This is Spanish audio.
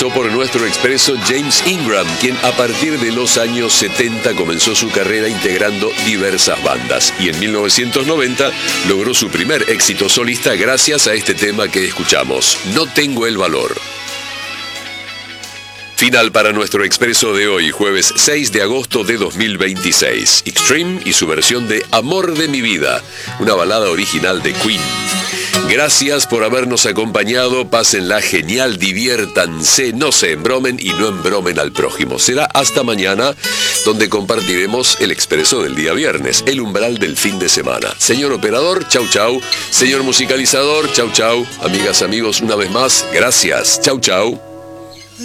pasó por nuestro expreso James Ingram, quien a partir de los años 70 comenzó su carrera integrando diversas bandas y en 1990 logró su primer éxito solista gracias a este tema que escuchamos, No tengo el valor. Final para nuestro expreso de hoy, jueves 6 de agosto de 2026. Extreme y su versión de Amor de mi vida, una balada original de Queen. Gracias por habernos acompañado, pásenla genial, diviértanse, no se embromen y no embromen al prójimo. Será hasta mañana, donde compartiremos el expreso del día viernes, el umbral del fin de semana. Señor operador, chau chau. Señor musicalizador, chau chau. Amigas, amigos, una vez más, gracias. Chau chau.